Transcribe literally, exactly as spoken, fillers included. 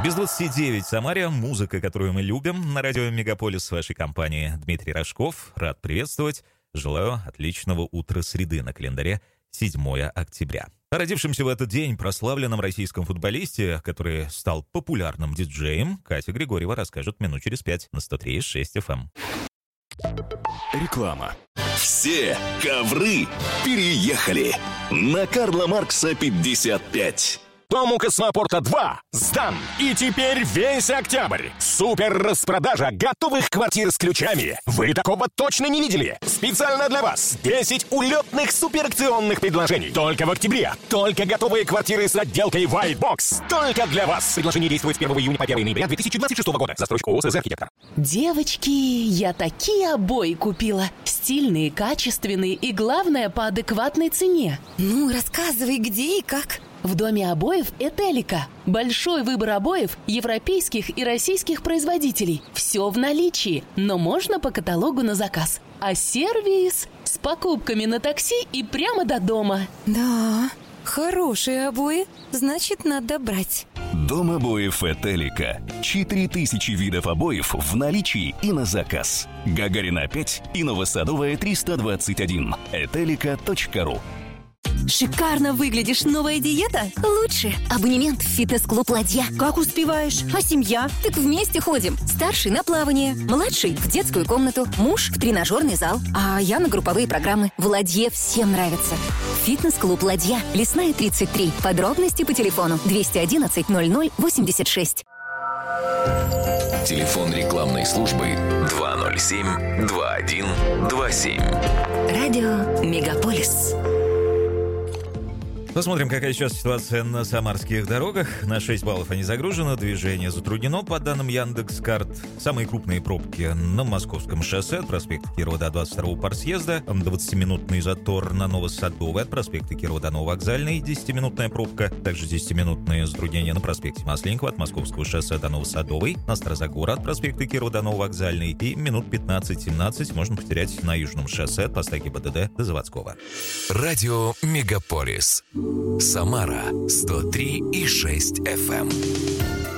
Без двадцати девять в Самаре. Музыка, которую мы любим. На радио «Мегаполис» с вашей компанией Дмитрий Рожков. Рад приветствовать. Желаю отличного утра среды на календаре седьмое октября. О родившемся в этот день прославленном российском футболисте, который стал популярным диджеем, Катя Григорьева расскажет минут через пять на сто три и шесть эф эм. Реклама. Все ковры переехали на Карла Маркса пятьдесят пять. Дом у Космопорта два сдан. И теперь весь октябрь. Супер распродажа готовых квартир с ключами. Вы такого точно не видели. Специально для вас десять улетных суперакционных предложений. Только в октябре. Только готовые квартиры с отделкой White Box. Только для вас. Предложение действует с первого июня по первого ноября две тысячи двадцать шестого года. Застройщик ООО «СС Архитектор». Девочки, я такие обои купила. Стильные, качественные и, главное, по адекватной цене. Ну, рассказывай, где и как. В доме обоев «Этелика». Большой выбор обоев европейских и российских производителей. Все в наличии, но можно по каталогу на заказ. А сервис с покупками на такси и прямо до дома. Да, хорошие обои, значит, надо брать. Дом обоев «Этелика». четыре тысячи видов обоев в наличии и на заказ. Гагарина пять и Новосадовая триста двадцать один. этелика точка ру. Шикарно выглядишь. Новая диета? Лучше. Абонемент в фитнес-клуб «Ладья». Как успеваешь? А семья? Так вместе ходим. Старший на плавание, младший в детскую комнату, муж в тренажерный зал, а я на групповые программы. В «Ладье» всем нравится. Фитнес-клуб «Ладья». Лесная, тридцать три. Подробности по телефону двести одиннадцать ноль ноль восемьдесят шесть. Телефон рекламной службы два ноль семь два один два семь. Радио «Мегаполис». Посмотрим, какая сейчас ситуация на самарских дорогах. На шесть баллов они загружены, движение затруднено, по данным Яндекс.Карт. Самые крупные пробки на Московском шоссе от проспекта Кирова до двадцать второго парсъезда, двадцатиминутный затор на Новосадовой от проспекта Кирова до Нововокзальной, десятиминутная пробка, также десятиминутные затруднения на проспекте Масленникова от Московского шоссе до Новосадовой, на Старозагора от проспекта Кирова до Нововокзальной и минут пятнадцать-семнадцать можно потерять на Южном шоссе от поста ГИБДД до Заводского. Радио «Мегаполис». Самара сто три и шесть эф эм.